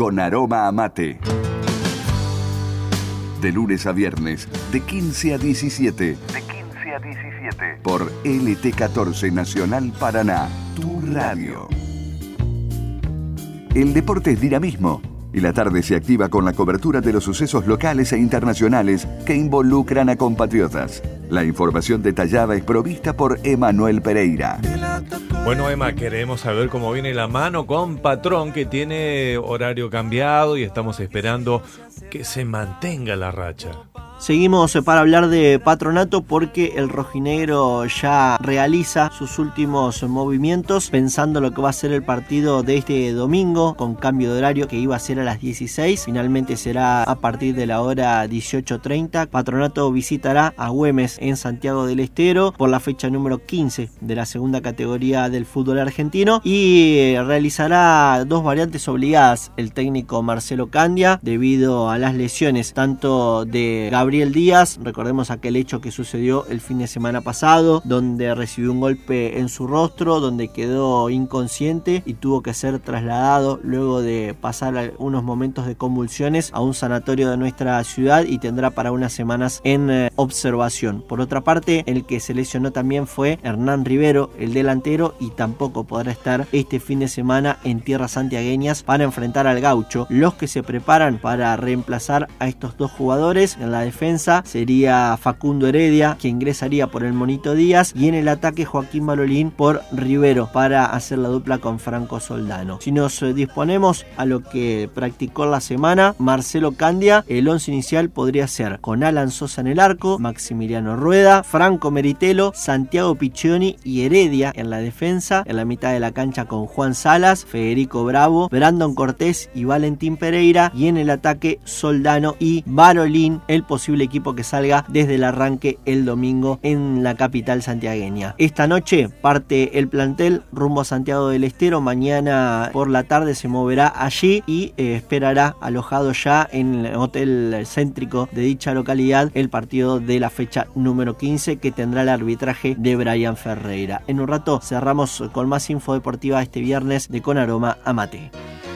con aroma a mate. De lunes a viernes, de 15 a 17. De 15 a 17. Por LT14 Nacional Paraná, tu radio. El deporte es dinamismo y la tarde se activa con la cobertura de los sucesos locales e internacionales que involucran a compatriotas. La información detallada es provista por Emanuel Pereira. Bueno, Emma, queremos saber cómo viene la mano con Patrón, que tiene horario cambiado y estamos esperando que se mantenga la racha. Seguimos para hablar de Patronato porque el rojinegro ya realiza sus últimos movimientos pensando lo que va a ser el partido de este domingo con cambio de horario que iba a ser a las 16. Finalmente será a partir de la hora 18:30. Patronato visitará a Güemes en Santiago del Estero por la fecha número 15 de la segunda categoría del fútbol argentino y realizará dos variantes obligadas el técnico Marcelo Candia debido a las lesiones tanto de Gabriel Díaz. Recordemos aquel hecho que sucedió el fin de semana pasado donde recibió un golpe en su rostro, donde quedó inconsciente y tuvo que ser trasladado luego de pasar unos momentos de convulsiones a un sanatorio de nuestra ciudad y tendrá para unas semanas en observación. Por otra parte, el que se lesionó también fue Hernán Rivero, el delantero, y tampoco podrá estar este fin de semana en tierras santiagueñas para enfrentar al Gaucho. Los que se preparan para reemplazar a estos dos jugadores en la defensa sería Facundo Heredia, que ingresaría por el Monito Díaz, y en el ataque Joaquín Marolín por Rivero para hacer la dupla con Franco Soldano. Si nos disponemos a lo que practicó la semana, Marcelo Candia, el once inicial podría ser con Alan Sosa en el arco, Maximiliano Rueda, Franco Meritelo, Santiago Piccioni y Heredia en la defensa, en la mitad de la cancha con Juan Salas, Federico Bravo, Brandon Cortés y Valentín Pereira, y en el ataque Soldano y Marolín, el posible equipo que salga desde el arranque el domingo en la capital santiagueña. Esta noche parte el plantel rumbo a Santiago del Estero. Mañana por la tarde se moverá allí y esperará alojado ya en el hotel céntrico de dicha localidad el partido de la fecha número 15 que tendrá el arbitraje de Brian Ferreira. En un rato cerramos con más info deportiva este viernes de Con Aroma a Mate.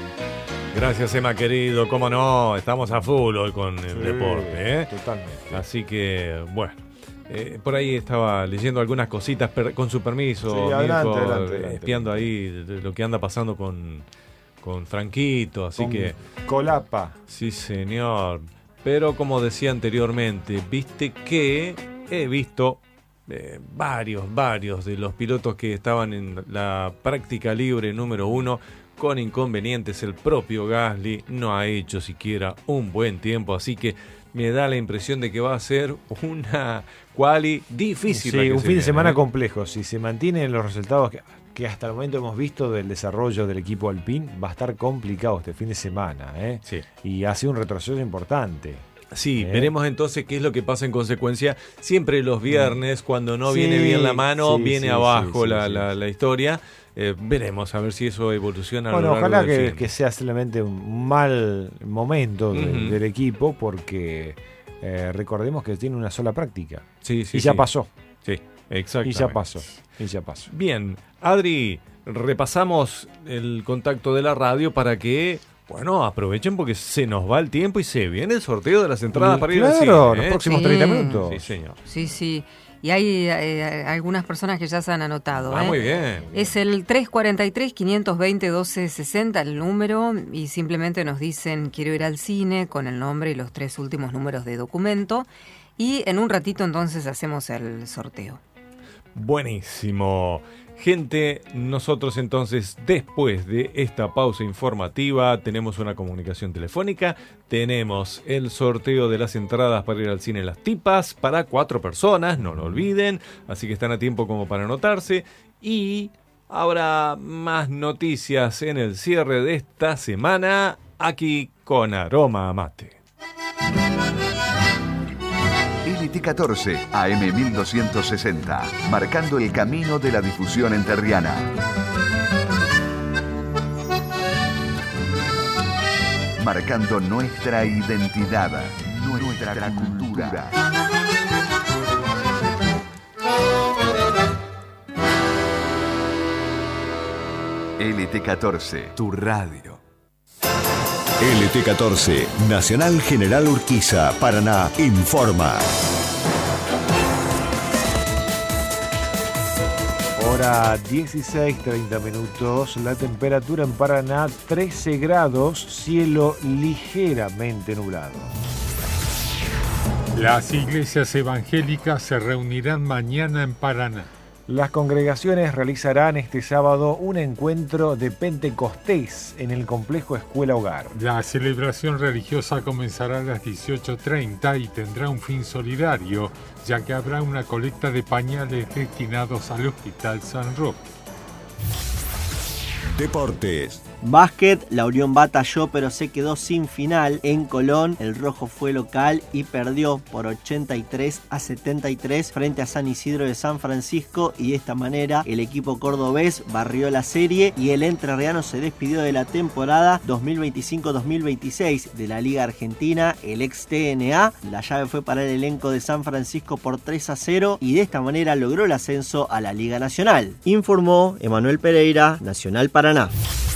Gracias, Emma, querido. Cómo no, estamos a full hoy con el deporte, ¿eh? Totalmente. Así que, bueno, por ahí estaba leyendo algunas cositas, con su permiso, sí, adelante. espiando ahí de lo que anda pasando con Franquito, así con que... Colapa. Sí, señor. Pero como decía anteriormente, viste que he visto varios de los pilotos que estaban en la práctica libre número 1 con inconvenientes. El propio Gasly no ha hecho siquiera un buen tiempo, así que me da la impresión de que va a ser una quali difícil. Sí, un fin de semana complejo. Si se mantienen los resultados que hasta el momento hemos visto del desarrollo del equipo Alpine, va a estar complicado este fin de semana, ¿eh? Sí. Y ha sido un retroceso importante. Sí, veremos entonces qué es lo que pasa en consecuencia. Siempre los viernes, cuando no viene bien la mano, viene abajo la historia. Veremos a ver si eso evoluciona. Bueno, a lo largo ojalá del que sea solamente un mal momento del equipo, porque recordemos que tiene una sola práctica. Sí, y ya pasó. Sí, exactamente. Y ya pasó. Bien, Adri, repasamos el contacto de la radio para que, bueno, aprovechen porque se nos va el tiempo y se viene el sorteo de las entradas para ir al cine. Claro, los próximos 30 minutos. Sí, señor. Sí. Y hay algunas personas que ya se han anotado. Muy bien. Es el 343-520-1260 el número y simplemente nos dicen quiero ir al cine con el nombre y los 3 últimos números de documento. Y en un ratito entonces hacemos el sorteo. Buenísimo. Gente, nosotros entonces después de esta pausa informativa tenemos una comunicación telefónica, tenemos el sorteo de las entradas para ir al cine Las Tipas para 4 personas, no lo olviden, así que están a tiempo como para anotarse y habrá más noticias en el cierre de esta semana aquí con Aroma a Mate. LT14 AM 1260, marcando el camino de la difusión enterriana. Marcando nuestra identidad, nuestra cultura. LT14, tu radio. LT14, Nacional General Urquiza, Paraná, informa. Hora 16:30 minutos, la temperatura en Paraná 13 grados, cielo ligeramente nublado. Las iglesias evangélicas se reunirán mañana en Paraná. Las congregaciones realizarán este sábado un encuentro de Pentecostés en el complejo Escuela Hogar. La celebración religiosa comenzará a las 18:30 y tendrá un fin solidario, ya que habrá una colecta de pañales destinados al Hospital San Roque. Deportes. Básquet, la Unión batalló pero se quedó sin final en Colón. El rojo fue local y perdió por 83-73 frente a San Isidro de San Francisco, y de esta manera el equipo cordobés barrió la serie y el entrerriano se despidió de la temporada 2025-2026 de la Liga Argentina, el ex TNA. La llave fue para el elenco de San Francisco por 3-0 y de esta manera logró el ascenso a la Liga Nacional. Informó Emanuel Pereira, Nacional Paraná.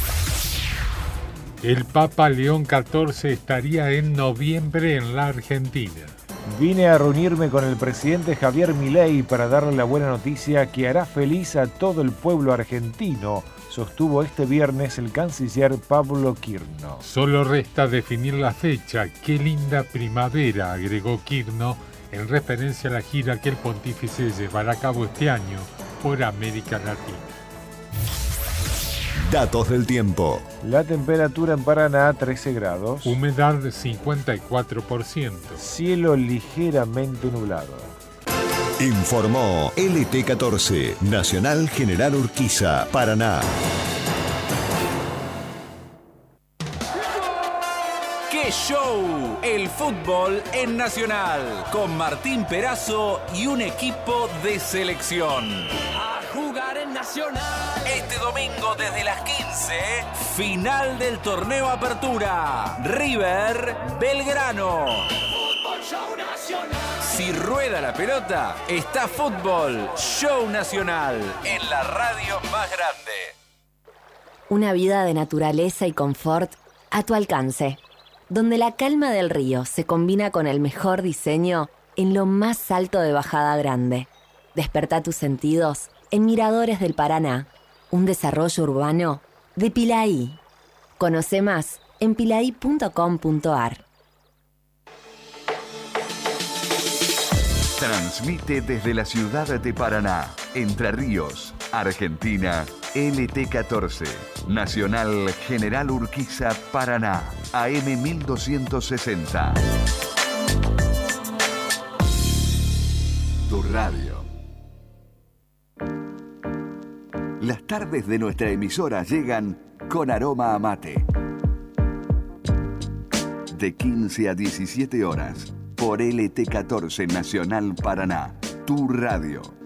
El Papa León XIV estaría en noviembre en la Argentina. Vine a reunirme con el presidente Javier Milei para darle la buena noticia que hará feliz a todo el pueblo argentino, sostuvo este viernes el canciller Pablo Quirno. Solo resta definir la fecha. Qué linda primavera, agregó Quirno, en referencia a la gira que el pontífice llevará a cabo este año por América Latina. Datos del tiempo. La temperatura en Paraná 13 grados. Humedad de 54%. Cielo ligeramente nublado. Informó LT14, Nacional General Urquiza, Paraná. ¡Qué show! El fútbol en Nacional, con Martín Perazo y un equipo de selección. A jugar en Nacional. Este domingo desde las 15, final del torneo Apertura. River Belgrano. Fútbol Show Nacional. Si rueda la pelota, está Fútbol Show Nacional en la radio más grande. Una vida de naturaleza y confort a tu alcance, donde la calma del río se combina con el mejor diseño en lo más alto de Bajada Grande. Despertá tus sentidos en Miradores del Paraná, un desarrollo urbano de Pilaí. Conoce más en pilaí.com.ar. Transmite desde la ciudad de Paraná, Entre Ríos, Argentina, LT14, Nacional General Urquiza, Paraná, AM 1260. Tu radio. Las tardes de nuestra emisora llegan con aroma a mate. De 15 a 17 horas, por LT14 Nacional Paraná, tu radio.